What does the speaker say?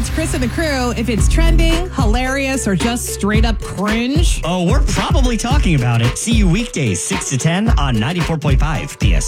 It's Chris and the crew. If it's trending, hilarious, or just straight up cringe. Oh, we're probably talking about it. See you weekdays, 6 to 10 on 94.5 PSN.